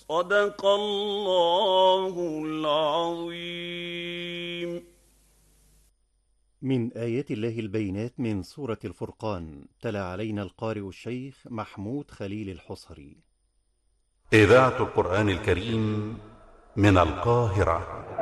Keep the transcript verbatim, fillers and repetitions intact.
صدق الله العظيم. من آيات الله البينات من سورة الفرقان، تلا علينا القارئ الشيخ محمود خليل الحصري. إذاعة القرآن الكريم من القاهرة.